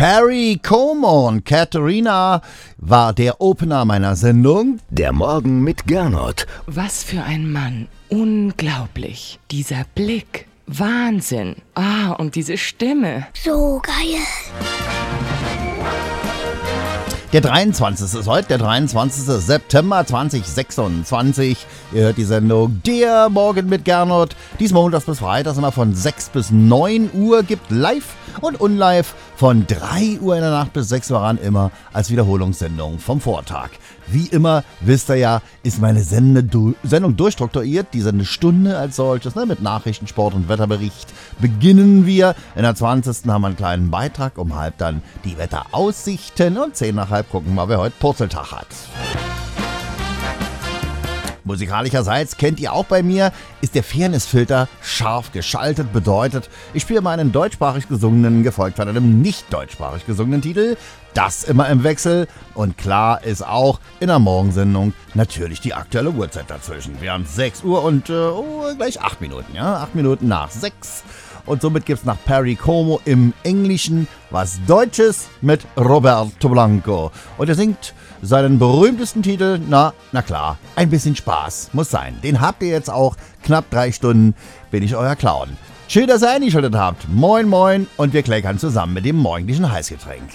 Perry Como und Katharina war der Opener meiner Sendung. Der Morgen mit Gernot. Was für ein Mann. Unglaublich. Dieser Blick. Wahnsinn. Und diese Stimme. So geil. Der 23. ist heute, der 23. September 2026. Ihr hört die Sendung Der Morgen mit Gernot. Dies montags bis freitags immer von 6 bis 9 Uhr. Gibt live und unlive von 3 Uhr in der Nacht bis 6 Uhr ran, immer als Wiederholungssendung vom Vortag. Wie immer, wisst ihr ja, ist meine Sendung durchstrukturiert. Die Sendestunde als solches, mit Nachrichten, Sport und Wetterbericht beginnen wir. In der 20. haben wir einen kleinen Beitrag, um halb dann die Wetteraussichten und 10 nach halb gucken wir, wer heute Purzeltag hat. Musikalischerseits kennt ihr auch bei mir, ist der Fairnessfilter scharf geschaltet. Bedeutet, ich spiele mal einen deutschsprachig gesungenen, gefolgt von einem nicht deutschsprachig gesungenen Titel. Das immer im Wechsel. Und klar ist auch in der Morgensendung natürlich die aktuelle Uhrzeit dazwischen. Wir haben 6 Uhr und gleich 8 Minuten. 8 Minuten nach 6. Und somit gibt's nach Perry Como im Englischen was Deutsches mit Roberto Blanco. Und er singt seinen berühmtesten Titel, na klar, ein bisschen Spaß muss sein. Den habt ihr jetzt auch, knapp 3 Stunden bin ich euer Clown. Schön, dass ihr eingeschaltet habt. Moin moin und wir kleckern zusammen mit dem morgendlichen Heißgetränk.